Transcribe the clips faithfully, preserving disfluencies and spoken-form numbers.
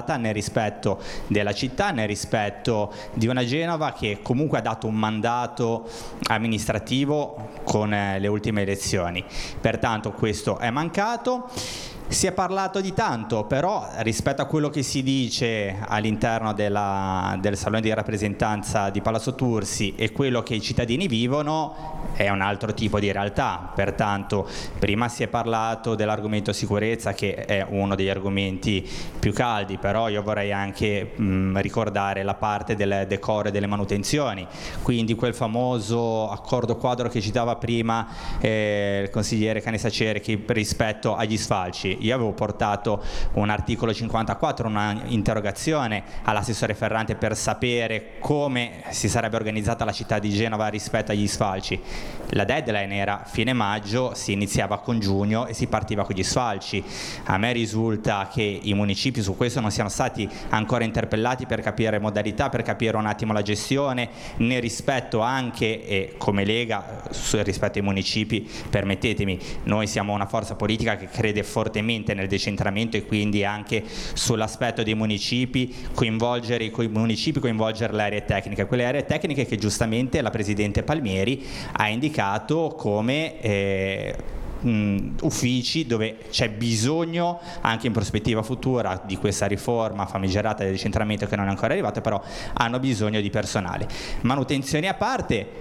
fatta nel rispetto della città, nel rispetto di una Genova che comunque ha dato un mandato amministrativo con le ultime elezioni. Pertanto questo è mancato. Si è parlato di tanto, però rispetto a quello che si dice all'interno della, del salone di rappresentanza di Palazzo Tursi e quello che i cittadini vivono è un altro tipo di realtà. Pertanto prima si è parlato dell'argomento sicurezza, che è uno degli argomenti più caldi, però io vorrei anche mh, ricordare la parte del decoro e delle manutenzioni, quindi quel famoso accordo quadro che citava prima eh, il consigliere Canessa Cerchi rispetto agli sfalci. Io avevo portato un articolo cinquantaquattro, una interrogazione all'assessore Ferrante per sapere come si sarebbe organizzata la città di Genova rispetto agli sfalci. La deadline era fine maggio, si iniziava con giugno e si partiva con gli sfalci. A me risulta che i municipi su questo non siano stati ancora interpellati per capire modalità, per capire un attimo la gestione, nel rispetto anche, e come Lega, rispetto ai municipi, permettetemi, noi siamo una forza politica che crede fortemente nel decentramento e quindi anche sull'aspetto dei municipi, coinvolgere i municipi, coinvolgere le aree tecniche, quelle aree tecniche che giustamente la Presidente Palmieri ha indicato come eh, mh, uffici dove c'è bisogno anche in prospettiva futura di questa riforma famigerata del decentramento che non è ancora arrivata, però hanno bisogno di personale. Manutenzioni a parte,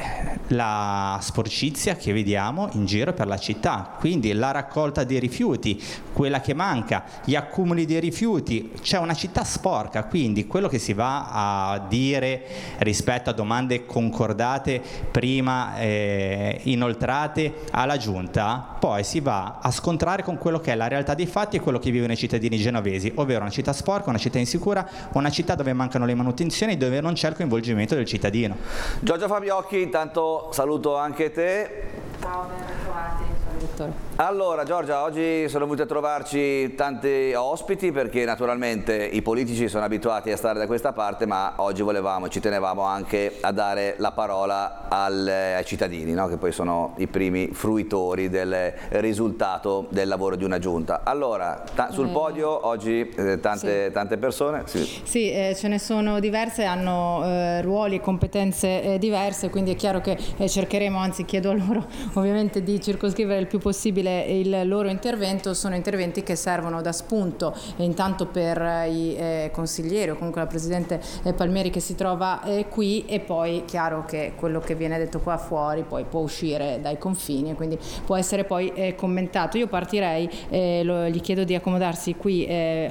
la sporcizia che vediamo in giro per la città, quindi la raccolta dei rifiuti, quella che manca, gli accumuli dei rifiuti, c'è una città sporca, quindi quello che si va a dire rispetto a domande concordate prima eh, inoltrate alla Giunta, poi si va a scontrare con quello che è la realtà dei fatti e quello che vivono i cittadini genovesi, ovvero una città sporca, una città insicura, una città dove mancano le manutenzioni, dove non c'è il coinvolgimento del cittadino. Giorgia Fabiocchi, intanto saluto anche te. Ciao, ben ritrovati. Ciao, direttore. Allora Giorgia, oggi sono venuti a trovarci tanti ospiti perché naturalmente i politici sono abituati a stare da questa parte, ma oggi volevamo, ci tenevamo anche a dare la parola al, ai cittadini, no? Che poi sono i primi fruitori del risultato del lavoro di una giunta. Allora, sul podio oggi eh, tante, sì. tante persone. Sì, sì eh, ce ne sono diverse, hanno eh, ruoli e competenze eh, diverse, quindi è chiaro che eh, cercheremo, anzi chiedo a loro ovviamente di circoscrivere il più possibile il loro intervento. Sono interventi che servono da spunto eh, intanto per i eh, consiglieri o comunque la Presidente eh, Palmieri che si trova eh, qui, e poi chiaro che quello che viene detto qua fuori poi può uscire dai confini e quindi può essere poi eh, commentato. Io partirei, eh, lo, gli chiedo di accomodarsi qui eh,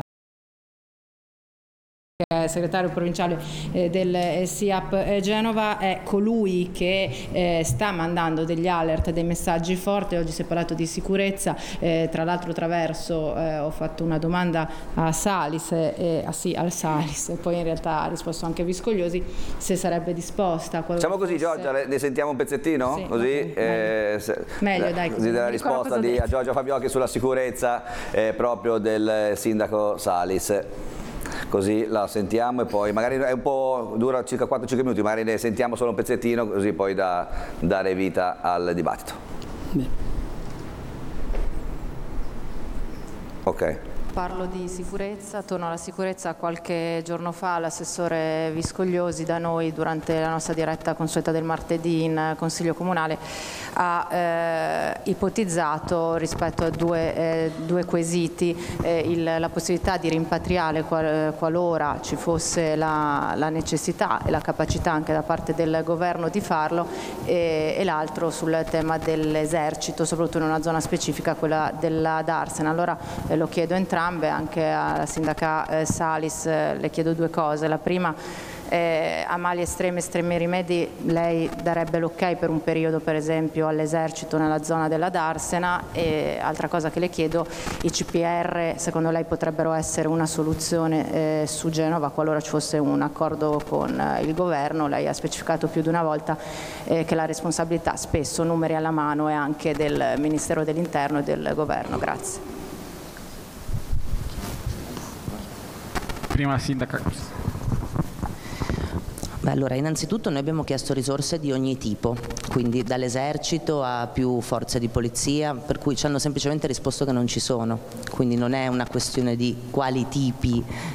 segretario provinciale eh, del S I A P eh, Genova, è colui che eh, sta mandando degli alert, dei messaggi forti. Oggi si è parlato di sicurezza, eh, tra l'altro attraverso, eh, ho fatto una domanda a Salis, eh, ah, sì, al Salis, e poi in realtà ha risposto anche Viscogliosi, se sarebbe disposta. Facciamo così, fosse... Giorgia, ne sentiamo un pezzettino? Sì, così, okay, eh, se, meglio, dai, così della risposta di, a Giorgia Fabiocchi sulla sicurezza eh, proprio del sindaco Salis. Così la sentiamo e poi magari è un po', dura circa quattro cinque minuti, magari ne sentiamo solo un pezzettino così poi da dare vita al dibattito. Bene. Ok. Parlo di sicurezza, torno alla sicurezza. Qualche giorno fa l'assessore Viscogliosi da noi, durante la nostra diretta consueta del martedì in Consiglio Comunale, ha eh, ipotizzato rispetto a due, eh, due quesiti eh, il, la possibilità di rimpatriare qual, qualora ci fosse la, la necessità e la capacità anche da parte del governo di farlo, e, e l'altro sul tema dell'esercito, soprattutto in una zona specifica, quella della Darsena. Allora eh, lo chiedo entrambi, anche alla sindaca eh, Salis eh, le chiedo due cose. La prima, eh, a mali estremi, estremi rimedi, lei darebbe l'ok per un periodo per esempio all'esercito nella zona della Darsena? E altra cosa che le chiedo, i C P R secondo lei potrebbero essere una soluzione eh, su Genova qualora ci fosse un accordo con eh, il governo? Lei ha specificato più di una volta eh, che la responsabilità spesso, numeri alla mano, è anche del Ministero dell'Interno e del governo. Grazie. Prima sindaca. Beh, allora, innanzitutto noi abbiamo chiesto risorse di ogni tipo, quindi dall'esercito a più forze di polizia, per cui ci hanno semplicemente risposto che non ci sono, quindi non è una questione di quali tipi